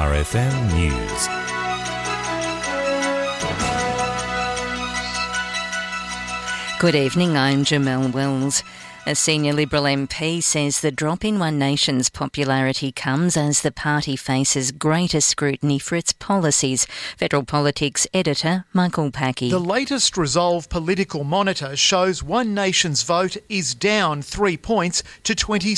NURFM News. Good evening, I'm Jamelle Wells. A senior Liberal MP says the drop in One Nation's popularity comes as the party faces greater scrutiny for its policies. Federal Politics editor Michael Packey. The latest Resolve Political Monitor shows One Nation's vote is down 3 points to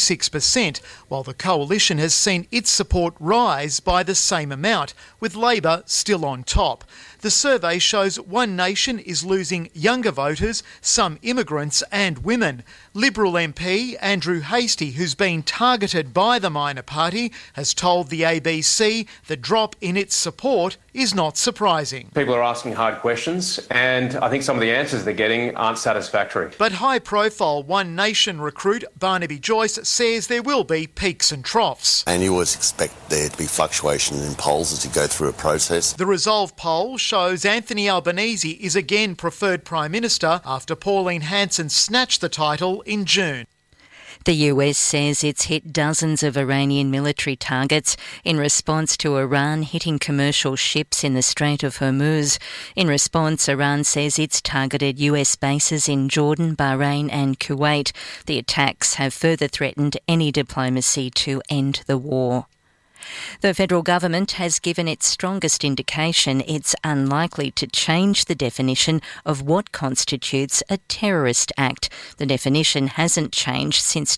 26%, while the Coalition has seen its support rise by the same amount, with Labor still on top. The survey shows One Nation is losing younger voters, some immigrants and women. Liberal MP Andrew Hastie, who's been targeted by the minor party, has told the ABC the drop in its support is not surprising. People are asking hard questions, and I think some of the answers they're getting aren't satisfactory. But high-profile One Nation recruit Barnaby Joyce says there will be peaks and troughs. And you always expect there to be fluctuation in polls as you go through a process. The Resolve poll shows Anthony Albanese is again preferred Prime Minister after Pauline Hanson snatched the title in June. The US says it's hit dozens of Iranian military targets in response to Iran hitting commercial ships in the Strait of Hormuz. In response, Iran says it's targeted US bases in Jordan, Bahrain and Kuwait. The attacks have further threatened any diplomacy to end the war. The federal government has given its strongest indication it's unlikely to change the definition of what constitutes a terrorist act. The definition hasn't changed since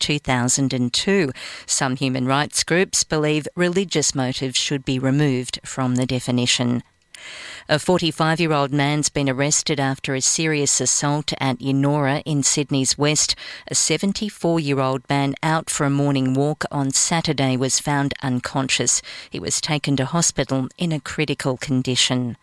2002. Some human rights groups believe religious motives should be removed from the definition. A 45-year-old man's been arrested after a serious assault at Yennora in Sydney's west. A 74-year-old man out for a morning walk on Saturday was found unconscious. He was taken to hospital in a critical condition.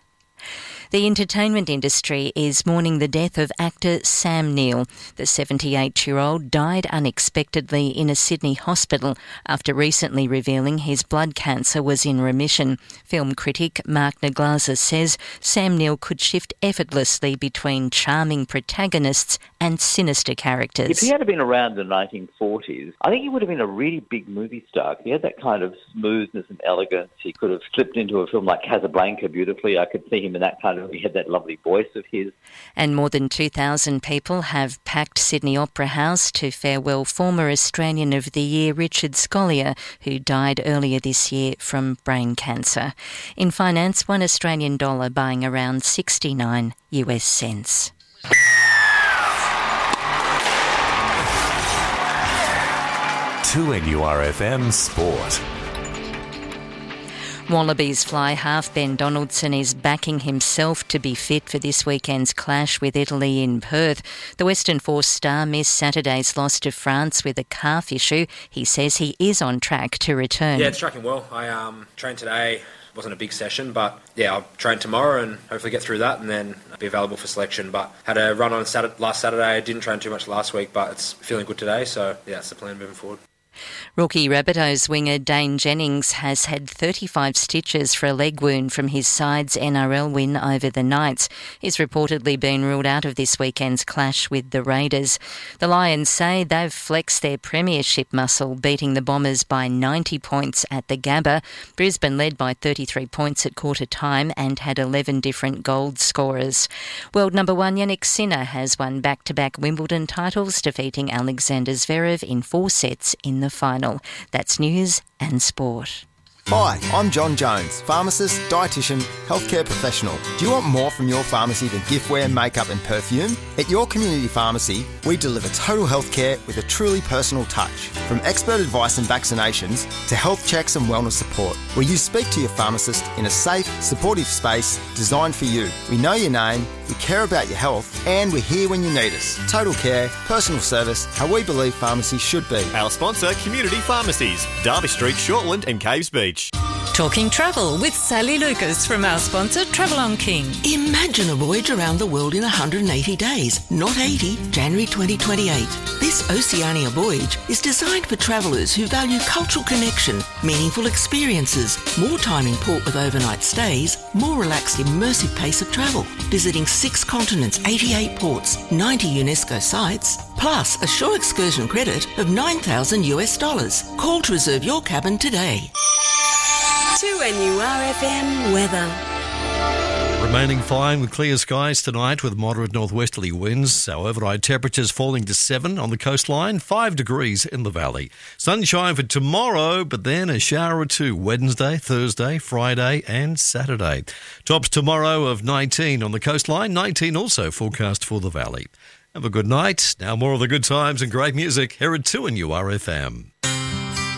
The entertainment industry is mourning the death of actor Sam Neill. The 78-year-old died unexpectedly in a Sydney hospital after recently revealing his blood cancer was in remission. Film critic Mark Naglaza says Sam Neill could shift effortlessly between charming protagonists and sinister characters. If he had been around in the 1940s, I think he would have been a really big movie star. He had that kind of smoothness and elegance. He could have slipped into a film like Casablanca beautifully. I could see him in that kind of... He had that lovely voice of his. And more than 2,000 people have packed Sydney Opera House to farewell former Australian of the Year Richard Scolyer, who died earlier this year from brain cancer. In finance, $1 Australian buying around 69 US cents. To NURFM Sport. Wallabies fly half Ben Donaldson is backing himself to be fit for this weekend's clash with Italy in Perth. The Western Force star missed Saturday's loss to France with a calf issue. He says he is on track to return. Yeah, it's tracking well. I trained today. It wasn't a big session, but yeah, I'll train tomorrow and hopefully get through that and then I'll be available for selection. But had a run on last Saturday. I didn't train too much last week, but it's feeling good today. So yeah, that's the plan moving forward. Rookie Rabbitohs winger Dane Jennings has had 35 stitches for a leg wound from his side's NRL win over the Knights. He's reportedly been ruled out of this weekend's clash with the Raiders. The Lions say they've flexed their premiership muscle, beating the Bombers by 90 points at the Gabba. Brisbane led by 33 points at quarter time and had 11 different goal scorers. World number one Jannik Sinner has won back-to-back Wimbledon titles, defeating Alexander Zverev in 4 sets in the final. That's news and sport. Hi, I'm John Jones, pharmacist, dietitian, healthcare professional. Do you want more from your pharmacy than giftware, makeup and perfume? At your community pharmacy, we deliver total healthcare with a truly personal touch. From expert advice and vaccinations to health checks and wellness support, where you speak to your pharmacist in a safe, supportive space designed for you. We know your name, we care about your health, and we're here when you need us. Total care, personal service, how we believe pharmacy should be. Our sponsor, Community Pharmacies, Derby Street, Shortland and Caves Beach. Talking travel with Sally Lucas from our sponsor Travel on King. Imagine a voyage around the world in 180 days, not 80, January 2028. This Oceania voyage is designed for travellers who value cultural connection, meaningful experiences, more time in port with overnight stays, more relaxed immersive pace of travel, visiting 6 continents, 88 ports, 90 UNESCO sites, plus a shore excursion credit of $9,000 US. Call to reserve your cabin today. 2NURFM weather. Remaining fine with clear skies tonight with moderate northwesterly winds. Our overnight temperatures falling to 7 on the coastline, 5 degrees in the valley. Sunshine for tomorrow, but then a shower or two Wednesday, Thursday, Friday and Saturday. Tops tomorrow of 19 on the coastline, 19 also forecast for the valley. Have a good night. Now more of the good times and great music here at 2NURFM.